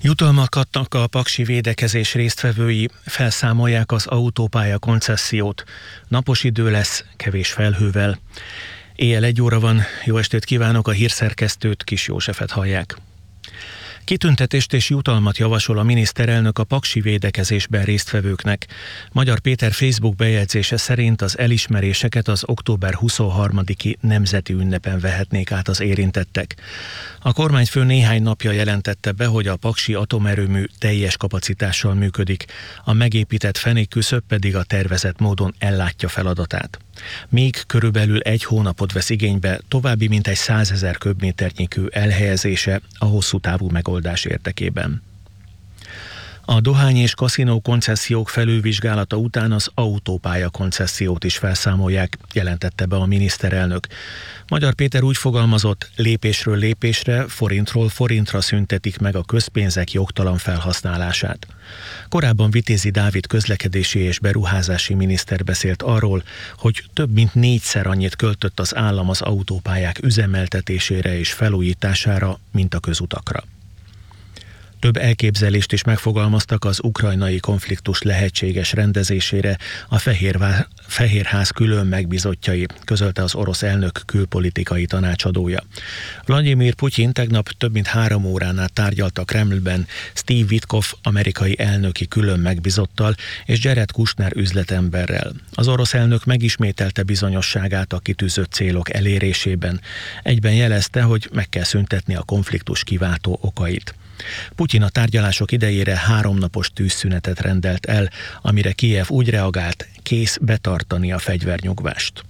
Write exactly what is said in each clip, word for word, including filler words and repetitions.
Jutalmat kaptak a paksi védekezés résztvevői, felszámolják az autópálya koncessziót. Napos idő lesz, kevés felhővel. Éjjel egy óra van, jó estét kívánok, a hírszerkesztőt, Kis Józsefet hallják. Kitüntetést és jutalmat javasol a miniszterelnök a paksi védekezésben résztvevőknek. Magyar Péter Facebook bejegyzése szerint az elismeréseket az október huszonharmadiki nemzeti ünnepen vehetnék át az érintettek. A kormányfő néhány napja jelentette be, hogy a paksi atomerőmű teljes kapacitással működik, a megépített fenékküszöb pedig a tervezett módon ellátja feladatát. Még körülbelül egy hónapot vesz igénybe további mintegy százezer köbméternyi kő elhelyezése a hosszú távú megoldás érdekében. A dohány és kaszinó koncesziók felülvizsgálata után az autópálya koncesziót is felszámolják, jelentette be a miniszterelnök. Magyar Péter úgy fogalmazott, lépésről lépésre, forintról forintra szüntetik meg a közpénzek jogtalan felhasználását. Korábban Vitézi Dávid közlekedési és beruházási miniszter beszélt arról, hogy több mint négyszer annyit költött az állam az autópályák üzemeltetésére és felújítására, mint a közutakra. Több elképzelést is megfogalmaztak az ukrajnai konfliktus lehetséges rendezésére a Fehérvá- Fehérház külön megbízottjai, közölte az orosz elnök külpolitikai tanácsadója. Vladimir Putyin tegnap több mint három órán át tárgyalt a Kremlben Steve Witkoff amerikai elnöki külön megbízottal és Jared Kushner üzletemberrel. Az orosz elnök megismételte bizonyosságát a kitűzött célok elérésében. Egyben jelezte, hogy meg kell szüntetni a konfliktus kiváltó okait. Putyin a tárgyalások idejére háromnapos tűzszünetet rendelt el, amire Kijev úgy reagált, kész betartani a fegyvernyugvást.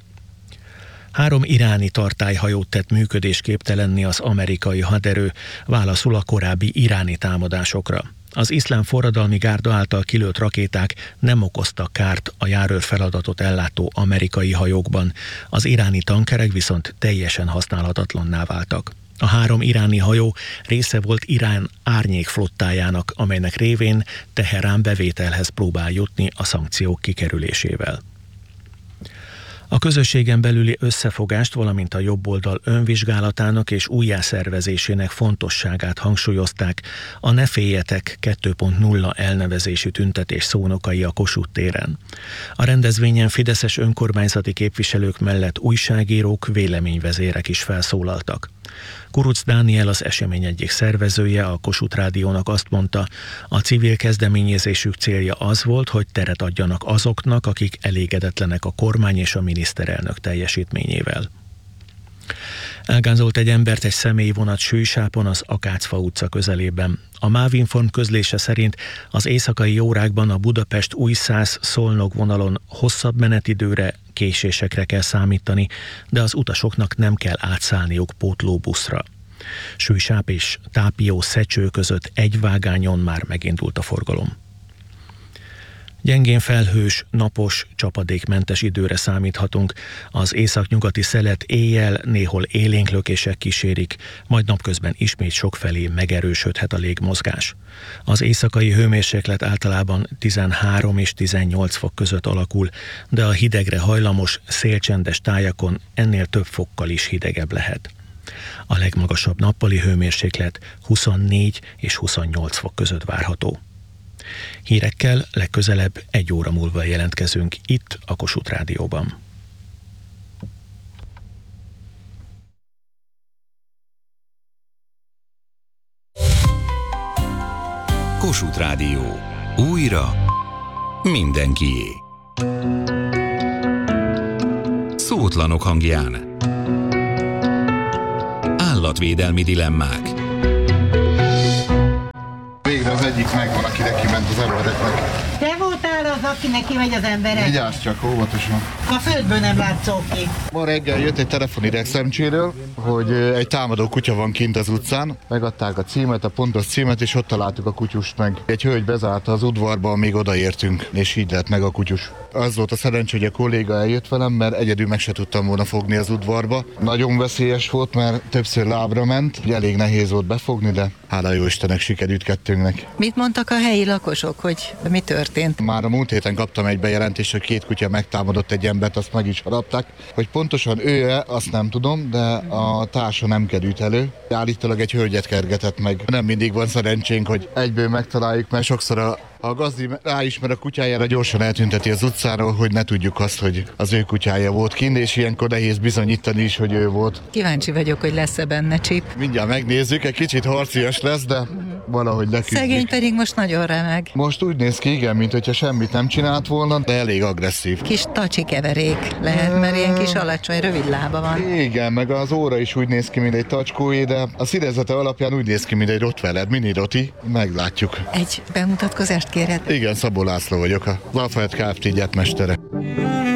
Három iráni tartályhajót tett működésképtelenné az amerikai haderő, válaszul a korábbi iráni támadásokra. Az iszlám forradalmi gárda által kilőtt rakéták nem okoztak kárt a járőrfeladatot ellátó amerikai hajókban, az iráni tankerek viszont teljesen használhatatlanná váltak. A három iráni hajó része volt Irán árnyék flottájának, amelynek révén Teherán bevételhez próbál jutni a szankciók kikerülésével. A közösségen belüli összefogást, valamint a jobboldal önvizsgálatának és újjászervezésének fontosságát hangsúlyozták a Ne féljetek kettő pont nulla elnevezésű tüntetés szónokai a Kossuth téren. A rendezvényen fideszes önkormányzati képviselők mellett újságírók, véleményvezérek is felszólaltak. Kuruc Dániel, az esemény egyik szervezője, a Kossuth Rádiónak azt mondta, a civil kezdeményezésük célja az volt, hogy teret adjanak azoknak, akik elégedetlenek a kormány és a miniszterelnök teljesítményével. Elgázolt egy embert egy személyvonat Sűjsápon az Akácfa utca közelében. A Mávinform közlése szerint az éjszakai órákban a Budapest-Újszász-Szolnok vonalon hosszabb menetidőre, késésekre kell számítani, de az utasoknak nem kell átszállniuk pótlóbuszra. Sűjsáp és Tápió-Szecső között egy vágányon már megindult a forgalom. Gyengén felhős, napos, csapadékmentes időre számíthatunk. Az északnyugati szelet éjjel néhol élénk lökések kísérik, majd napközben ismét sokfelé megerősödhet a légmozgás. Az éjszakai hőmérséklet általában tizenhárom és tizennyolc fok között alakul, de a hidegre hajlamos, szélcsendes tájakon ennél több fokkal is hidegebb lehet. A legmagasabb nappali hőmérséklet huszonnégy és huszonnyolc fok között várható. Hírekkel legközelebb egy óra múlva jelentkezünk itt a Kossuth Rádióban. Kossuth Rádió. Újra mindenkié. Szótlanok hangján. Állatvédelmi dilemmák. Végre az egyik megvan, aki neki ment az embereknek. Te voltál az, aki neki megy az emberek? Vigyázz csak, óvatosan. A földből nem látszol ki. Ma reggel jött egy telefon Idegszemcséről, hogy egy támadó kutya van kint az utcán. Megadták a címet, a pontos címet, és ott találtuk a kutyust meg. Egy hölgy bezárta az udvarba, amíg odaértünk, és így lett meg a kutyus. Az volt a szerencsé, hogy a kolléga eljött velem, mert egyedül meg se tudtam volna fogni az udvarba. Nagyon veszélyes volt, mert többször lábra ment, elég nehéz volt befogni, de hála jó Istennek sikerült kettőnknek. Mit mondtak a helyi lakosok, hogy mi történt? Már a múlt héten kaptam egy bejelentést, hogy két kutya megtámadott egy embert, azt meg is harapták. Hogy pontosan ő-e, azt nem tudom, de a társa nem került elő. Állítólag egy hölgyet kergetett meg. Nem mindig van szerencsénk, hogy egyből megtaláljuk, mert sokszor a A gazdi ráismer a kutyájára, gyorsan eltünteti az utcáról, hogy ne tudjuk azt, hogy az ő kutyája volt kint, és ilyenkor nehéz bizonyítani is, hogy ő volt. Kíváncsi vagyok, hogy lesz-e benne csip. Mindjárt megnézzük, egy kicsit harcias lesz, de valahogy leküzdjük. Szegény pedig most nagyon remeg. Most úgy néz ki, igen, mint hogyha semmit nem csinált volna, de elég agresszív. Kis tacsi keverék lehet, mert ilyen kis alacsony, rövid lába van. Igen, meg az óra is úgy néz ki, mint egy tacskóé, de a színezete alapján úgy néz ki, mint egy rottweiler, mini roti. Meglátjuk. Egy bemutatkozást kérhet? Igen, Szabó László vagyok, a Lafayette Kft. Gyártmestere.